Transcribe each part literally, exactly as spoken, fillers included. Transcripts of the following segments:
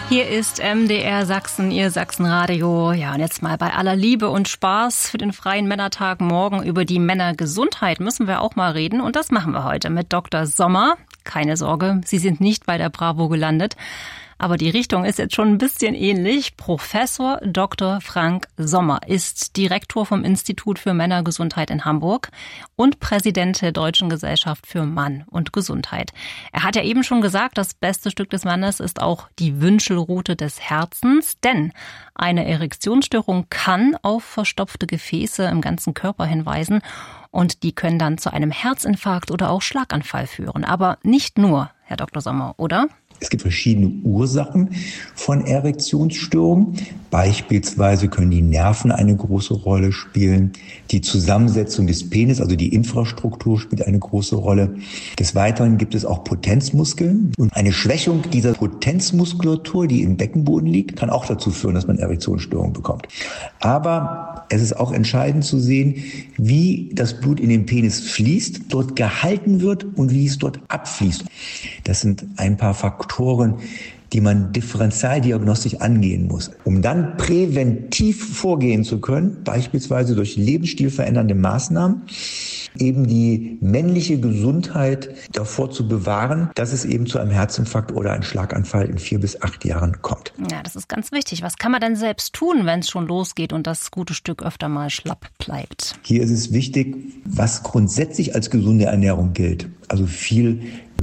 Hier ist M D R Sachsen, Ihr Sachsenradio. Ja, und jetzt mal bei aller Liebe und Spaß für den freien Männertag morgen über die Männergesundheit müssen wir auch mal reden. Und das machen wir heute mit Doktor Sommer. Keine Sorge, Sie sind nicht bei der Bravo gelandet. Aber die Richtung ist jetzt schon ein bisschen ähnlich. Professor Doktor Frank Sommer ist Direktor vom Institut für Männergesundheit in Hamburg und Präsident der Deutschen Gesellschaft für Mann und Gesundheit. Er hat ja eben schon gesagt, das beste Stück des Mannes ist auch die Wünschelrute des Herzens, denn eine Erektionsstörung kann auf verstopfte Gefäße im ganzen Körper hinweisen und die können dann zu einem Herzinfarkt oder auch Schlaganfall führen. Aber nicht nur, Herr Doktor Sommer, oder? Es gibt verschiedene Ursachen von Erektionsstörungen. Beispielsweise können die Nerven eine große Rolle spielen. Die Zusammensetzung des Penis, also die Infrastruktur, spielt eine große Rolle. Des Weiteren gibt es auch Potenzmuskeln. Und eine Schwächung dieser Potenzmuskulatur, die im Beckenboden liegt, kann auch dazu führen, dass man Erektionsstörungen bekommt. Aber es ist auch entscheidend zu sehen, wie das Blut in den Penis fließt, dort gehalten wird und wie es dort abfließt. Das sind ein paar Faktoren, die man differentialdiagnostisch angehen muss, um dann präventiv vorgehen zu können, beispielsweise durch lebensstilverändernde Maßnahmen, eben die männliche Gesundheit davor zu bewahren, dass es eben zu einem Herzinfarkt oder einem Schlaganfall in vier bis acht Jahren kommt. Ja, das ist ganz wichtig. Was kann man denn selbst tun, wenn es schon losgeht und das gute Stück öfter mal schlapp bleibt? Hier ist es wichtig, was grundsätzlich als gesunde Ernährung gilt. Also viel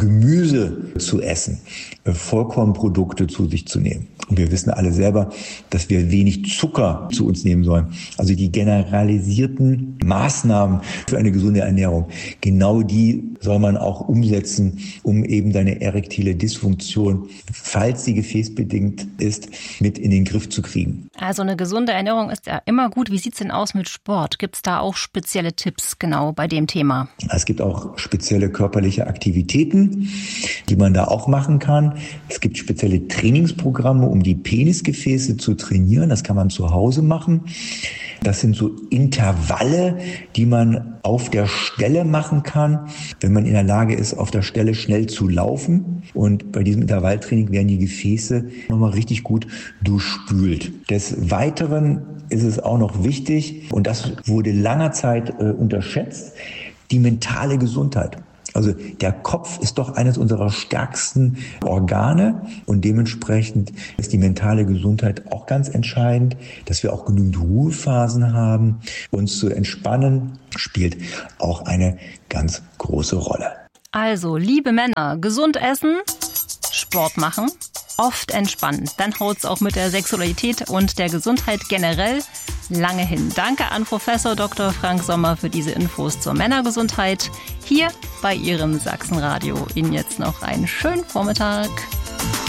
Gemüse zu essen, Vollkornprodukte zu sich zu nehmen. Und wir wissen alle selber, dass wir wenig Zucker zu uns nehmen sollen. Also die generalisierten Maßnahmen für eine gesunde Ernährung, genau die soll man auch umsetzen, um eben deine erektile Dysfunktion, falls sie gefäßbedingt ist, mit in den Griff zu kriegen. Also eine gesunde Ernährung ist ja immer gut. Wie sieht's denn aus mit Sport? Gibt es da auch spezielle Tipps genau bei dem Thema? Es gibt auch spezielle körperliche Aktivitäten, die man da auch machen kann. Es gibt spezielle Trainingsprogramme, um die Penisgefäße zu trainieren. Das kann man zu Hause machen. Das sind so Intervalle, die man auf der Stelle machen kann, wenn man in der Lage ist, auf der Stelle schnell zu laufen. Und bei diesem Intervalltraining werden die Gefäße nochmal richtig gut durchspült. Des Weiteren ist es auch noch wichtig, und das wurde langer Zeit äh, unterschätzt, die mentale Gesundheit. Also der Kopf ist doch eines unserer stärksten Organe und dementsprechend ist die mentale Gesundheit auch ganz entscheidend, dass wir auch genügend Ruhephasen haben. Uns zu entspannen spielt auch eine ganz große Rolle. Also, liebe Männer, gesund essen, Sport machen, oft entspannen. Dann haut's auch mit der Sexualität und der Gesundheit generell lange hin. Danke an Professor Doktor Frank Sommer für diese Infos zur Männergesundheit hier bei Ihrem Sachsenradio. Ihnen jetzt noch einen schönen Vormittag.